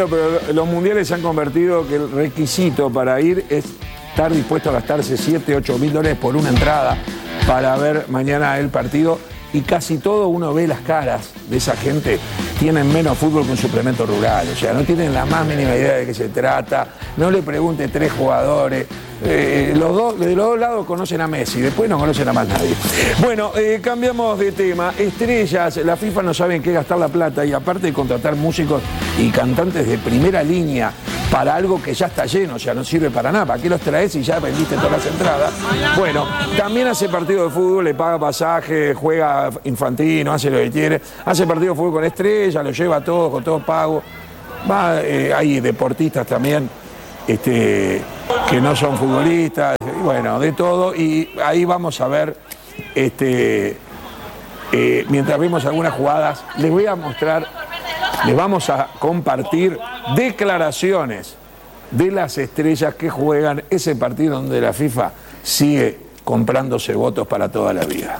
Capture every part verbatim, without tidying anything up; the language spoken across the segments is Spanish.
Bueno, pero los mundiales se han convertido que el requisito para ir es estar dispuesto a gastarse siete, ocho mil dólares por una entrada para ver mañana el partido. Y casi todo uno ve las caras de esa gente, tienen menos fútbol que un suplemento rural, o sea, no tienen la más mínima idea de qué se trata, no le pregunte tres jugadores, eh, los dos, de los dos lados conocen a Messi, después no conocen a más nadie. Bueno, eh, cambiamos de tema, estrellas, la FIFA no sabe en qué gastar la plata y aparte de contratar músicos y cantantes de primera línea para algo que ya está lleno, o sea, no sirve para nada, ¿para qué los traes y ya vendiste todas las entradas? Bueno, también hace partido de fútbol, le paga pasaje, juega Infantino, hace lo que quiere, hace partido de fútbol con estrellas, lo lleva a todos, con todo pago. Va, eh, hay deportistas también este, que no son futbolistas, y bueno, de todo, y ahí vamos a ver, este, eh, mientras vemos algunas jugadas, les voy a mostrar, les vamos a compartir declaraciones de las estrellas que juegan ese partido donde la FIFA sigue comprándose votos para toda la vida.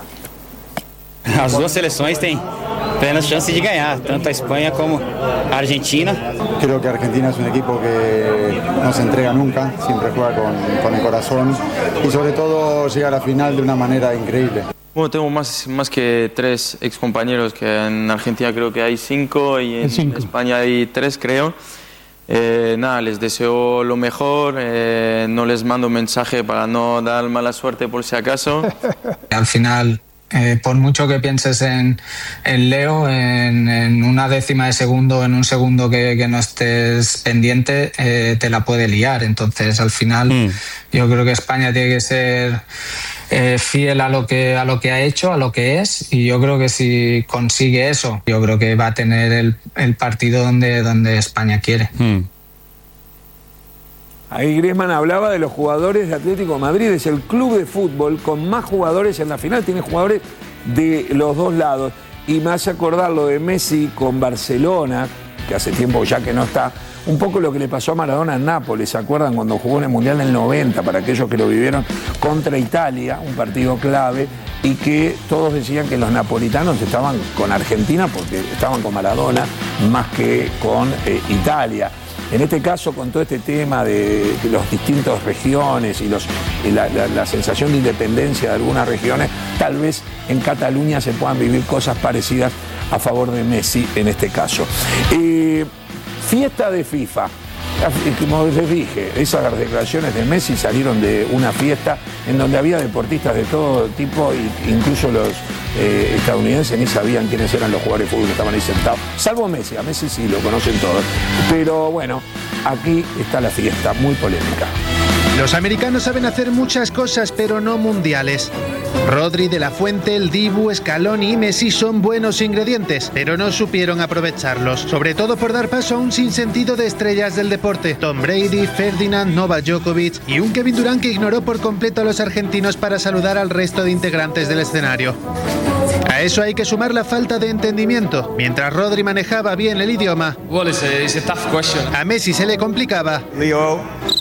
As duas seleções têm plenas chances de ganhar, tanto a Espanha como a Argentina. Creo que Argentina es un equipo que no se entrega nunca, siempre juega con, con el corazón y sobre todo llega a la final de una manera increíble. Bueno, tengo más, más que tres excompañeros, que en Argentina creo que hay cinco y en cinco. España hay tres, creo. Eh, nada, les deseo lo mejor, eh, no les mando mensaje para no dar mala suerte por si acaso. Al final, eh, por mucho que pienses en, en Leo, en, en una décima de segundo, en un segundo que, que no estés pendiente, eh, te la puede liar. Entonces, al final, mm. yo creo que España tiene que ser eh, fiel a lo que a lo que ha hecho, a lo que es, y yo creo que si consigue eso, yo creo que va a tener el, el partido donde, donde España quiere. Mm. Ahí Griezmann hablaba de los jugadores de Atlético de Madrid, es el club de fútbol con más jugadores en la final, tiene jugadores de los dos lados. Y me hace acordar lo de Messi con Barcelona, que hace tiempo ya que no está, un poco lo que le pasó a Maradona en Nápoles, ¿se acuerdan? Cuando jugó en el Mundial del noventa, para aquellos que lo vivieron, contra Italia, un partido clave, y que todos decían que los napolitanos estaban con Argentina porque estaban con Maradona más que con eh, Italia. En este caso, con todo este tema de, de las distintas regiones y, los, y la, la, la sensación de independencia de algunas regiones, tal vez en Cataluña se puedan vivir cosas parecidas a favor de Messi en este caso. Eh, fiesta de FIFA. Como les dije, esas declaraciones de Messi salieron de una fiesta en donde había deportistas de todo tipo, incluso los eh, estadounidenses ni sabían quiénes eran los jugadores de fútbol que estaban ahí sentados. Salvo Messi, a Messi sí lo conocen todos. Pero bueno, aquí está la fiesta, muy polémica. Los americanos saben hacer muchas cosas, pero no mundiales. Rodri, De La Fuente, el Dibu, Scaloni y Messi son buenos ingredientes, pero no supieron aprovecharlos, sobre todo por dar paso a un sinsentido de estrellas del deporte. Tom Brady, Ferdinand, Novak Djokovic y un Kevin Durant que ignoró por completo a los argentinos para saludar al resto de integrantes del escenario. A eso hay que sumar la falta de entendimiento. Mientras Rodri manejaba bien el idioma, well, it's a, it's a tough question. a Messi se le complicaba. Leo,